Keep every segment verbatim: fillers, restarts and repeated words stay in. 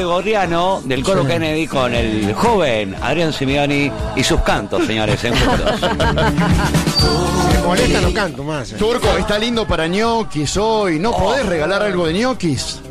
gregoriano del coro Sí. Kennedy con el joven Adrián Simioni y sus cantos, señores, en juntos. Si me molesta, no canto más. eh. Turco, está lindo para ñoquis hoy. ¿No podés regalar algo de ñoquis?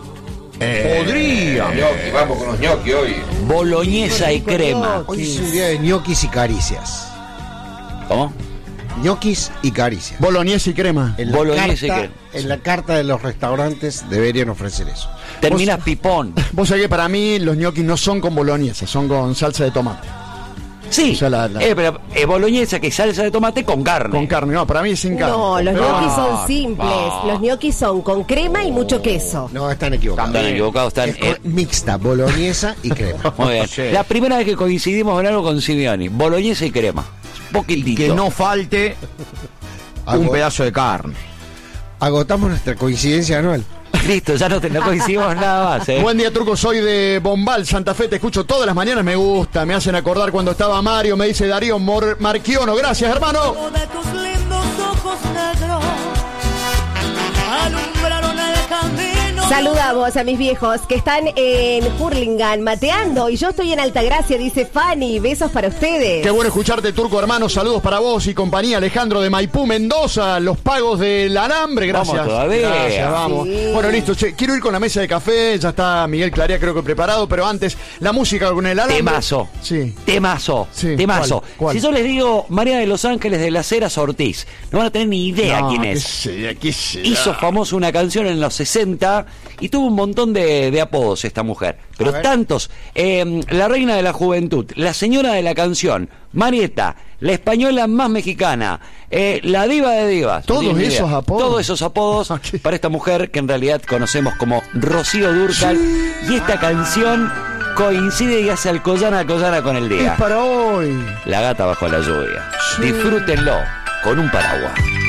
Podría. Gnocchi, vamos con los gnocchi hoy. Boloñesa y crema. Hoy es un día de ñoquis y caricias. ¿Cómo? Ñoquis y caricias. Boloñesa y crema. En la, Boloñesa y carta, crema. en la carta de los restaurantes deberían ofrecer eso. Terminas pipón. Vos sabés que para mí los ñoquis no son con boloñesa, son con salsa de tomate. Sí, O sea, la- la- Eh, pero eh, boloñesa que salsa de tomate con carne. Con carne, no, para mí es sin carne. No, los Pero- ñoquis Ah, son simples. ah. Los ñoquis son con crema y mucho queso. No, están equivocados. Están equivocados, están... Es con- eh, mixta, boloñesa y crema. muy bien. Sí. La primera vez que coincidimos en algo con Simioni. Boloñesa y crema. Poquitito. Que no falte un Ago- pedazo de carne. Agotamos nuestra coincidencia anual. Listo, ya no, te, no coincidimos nada más, ¿eh? Buen día, Turco, soy de Bombal, Santa Fe, te escucho todas las mañanas, me gusta, me hacen acordar cuando estaba Mario, me dice Darío Mor Marchiono, gracias, hermano. De tus lindos ojos negros alumbraron el camino. Saludamos a mis viejos que están en Hurlingham mateando y yo estoy en Altagracia, dice Fanny. Besos para ustedes. Qué bueno escucharte, Turco, hermano, saludos para vos y compañía, Alejandro de Maipú, Mendoza, los pagos del alambre, gracias. Vamos todavía. Gracias, vamos. Sí. Bueno, listo, che, quiero ir con la mesa de café, ya está Miguel Clarea creo que preparado, pero antes, la música con el alambre. Temazo. Sí. Temazo. Sí, Temazo. ¿cuál? ¿Cuál? Si yo les digo María de los Ángeles de las Heras Ortiz, no van a tener ni idea No, quién qué es. sé, qué sé. Hizo famoso una canción en los sesenta y tuvo un montón de, de apodos esta mujer. Pero A ver. tantos. Eh, la reina de la juventud, la señora de la canción, Marieta, la española más mexicana, eh, la diva de divas. Todos No tienen ni esos idea. apodos. Todos esos apodos Aquí. para esta mujer que en realidad conocemos como Rocío Dúrcal. Y esta canción coincide y hace alcoyana alcoyana con el Es día. para hoy. La gata bajo la lluvia. Disfrútenlo con un paraguas.